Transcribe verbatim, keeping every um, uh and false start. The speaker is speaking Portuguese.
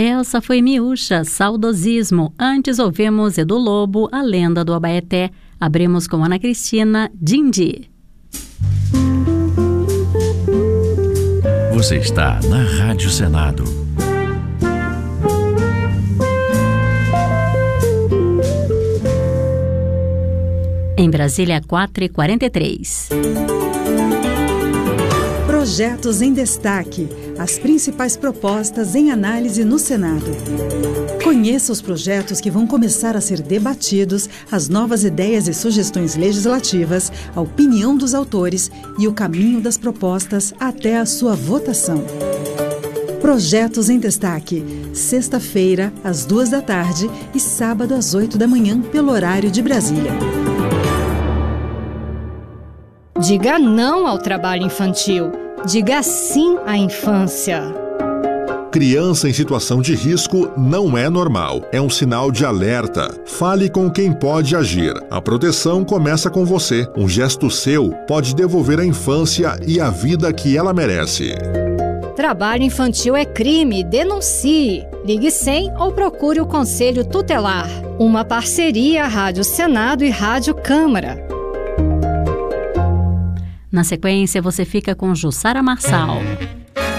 Essa foi Miúcha, Saudosismo. Antes ouvimos Edu Lobo, A Lenda do Abaeté. Abrimos com Ana Cristina, Dindi. Você está na Rádio Senado. Em Brasília, quatro e quarenta e três. Projetos em destaque. As principais propostas em análise no Senado. Conheça os projetos que vão começar a ser debatidos, as novas ideias e sugestões legislativas, a opinião dos autores e o caminho das propostas até a sua votação. Projetos em destaque. Sexta-feira, às duas da tarde e sábado às oito da manhã, pelo horário de Brasília. Diga não ao trabalho infantil. Diga sim à infância. Criança em situação de risco não é normal. É um sinal de alerta. Fale com quem pode agir. A proteção começa com você. Um gesto seu pode devolver a infância e a vida que ela merece. Trabalho infantil é crime. Denuncie. Ligue cem ou procure o Conselho Tutelar. Uma parceria Rádio Senado e Rádio Câmara. Na sequência, você fica com Jussara Marçal.